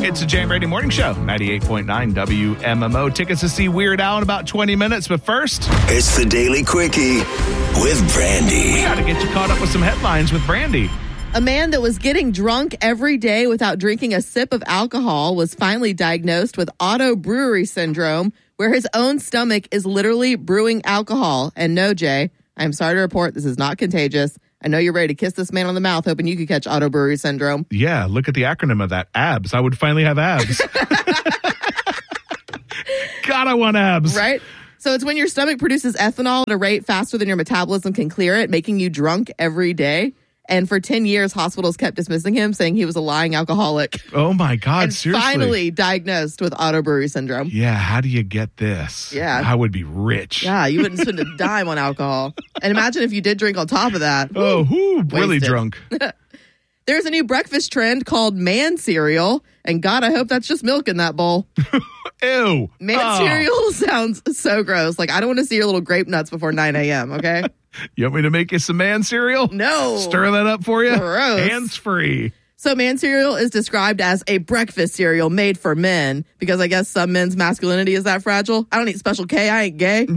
It's a Jay and Brady Morning Show, 98.9 WMMO. Tickets to see Weird Al in about 20 minutes. But first, it's the Daily Quickie with Brandy. We got to get you caught up with some headlines with Brandy. A man that was getting drunk every day without drinking a sip of alcohol was finally diagnosed with autobrewery syndrome, where his own stomach is literally brewing alcohol. And no, Jay, I'm sorry to report this is not contagious. I know you're ready to kiss this man on the mouth, hoping you could catch autobrewery syndrome. Yeah, look at the acronym of that. ABS. I would finally have abs. God, I want abs. Right? So it's when your stomach produces ethanol at a rate faster than your metabolism can clear it, making you drunk every day. And for 10 years, hospitals kept dismissing him, saying he was a lying alcoholic. Oh, my God, and seriously. Finally diagnosed with autobrewery syndrome. Yeah, how do you get this? Yeah. I would be rich. Yeah, you wouldn't spend a dime on alcohol. And imagine if you did drink on top of that. Really drunk. There's a new breakfast trend called man cereal. And God, I hope that's just milk in that bowl. Ew. Man cereal sounds so gross. Like, I don't want to see your little grape nuts before 9 a.m., okay? You want me to make you some man cereal? No. Stir that up for you? Gross. Hands-free. So man cereal is described as a breakfast cereal made for men because I guess some men's masculinity is that fragile. I don't eat Special K. I ain't gay.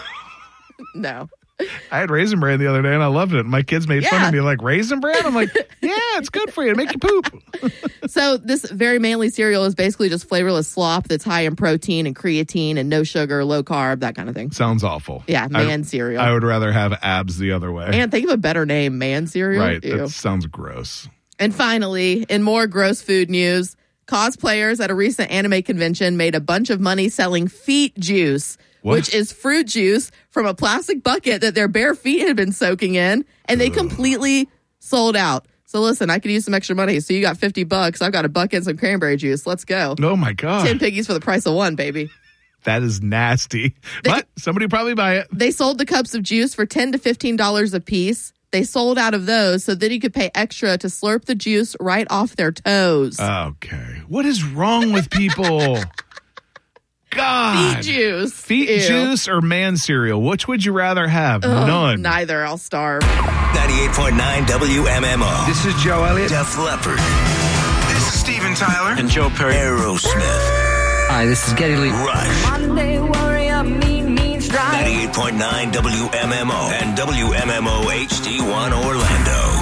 No. I had Raisin Bran the other day and I loved it. My kids made fun of me like, Raisin Bran? I'm like, yeah, it's good for you. It'll make you poop. So this very manly cereal is basically just flavorless slop that's high in protein and creatine and no sugar, low carb, that kind of thing. Sounds awful. Yeah, man cereal. I would rather have abs the other way. And think of a better name, man cereal. Right, Ew. that sounds gross. And finally, in more gross food news, cosplayers at a recent anime convention made a bunch of money selling feet juice. What? Which is fruit juice from a plastic bucket that their bare feet had been soaking in, and they completely sold out. So listen, I could use some extra money. So you got $50. I've got a bucket and some cranberry juice. Let's go. Oh, my God. 10 piggies for the price of one, baby. That is nasty. But somebody would probably buy it. They sold the cups of juice for $10 to $15 a piece. They sold out of those, so then you could pay extra to slurp the juice right off their toes. Okay. What is wrong with people? God. Feet juice. Feet juice or man cereal? Which would you rather have? None. Neither. I'll starve. 98.9 WMMO. This is Joe Elliott. Def Leppard. This is Steven Tyler. And Joe Perry. Aerosmith. Hi, this is Geddy Lee. Rush. Monday warrior, mean strike. 98.9 WMMO and WMMO HD1 Orlando.